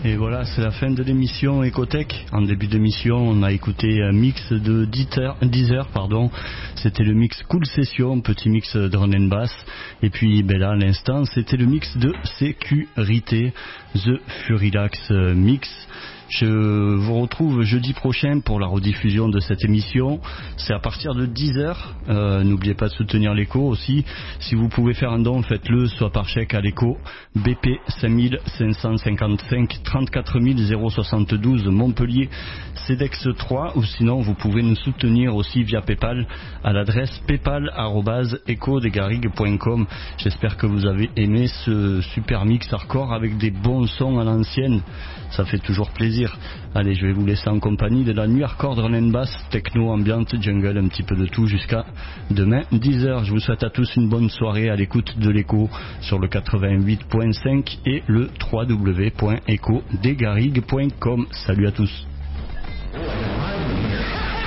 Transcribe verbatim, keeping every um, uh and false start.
Et voilà, c'est la fin de l'émission Ecotech. En début d'émission, on a écouté un mix de Deezer, pardon. C'était le mix Cool Session, petit mix drum and bass. Et puis, ben là, à l'instant, c'était le mix de Sécurité, The Furilax Mix. Je vous retrouve jeudi prochain pour la rediffusion de cette émission. C'est à partir de dix heures. Euh, n'oubliez pas de soutenir l'écho aussi. Si vous pouvez faire un don, faites-le, soit par chèque à l'écho. B P cinq cinq cent cinquante-cinq trente-quatre zéro soixante-douze Montpellier C E D E X trois. Ou sinon, vous pouvez nous soutenir aussi via PayPal à l'adresse paypal arobase echo des garrigues point com. J'espère que vous avez aimé ce super mix hardcore avec des bons sons à l'ancienne. Ça fait toujours plaisir. Allez, je vais vous laisser en compagnie de la nuit hardcore drum and bass, techno, ambiante, jungle, un petit peu de tout jusqu'à demain dix heures. Je vous souhaite à tous une bonne soirée à l'écoute de l'écho sur le quatre-vingt-huit point cinq et le w w w point echo des garrigues point com. Salut à tous.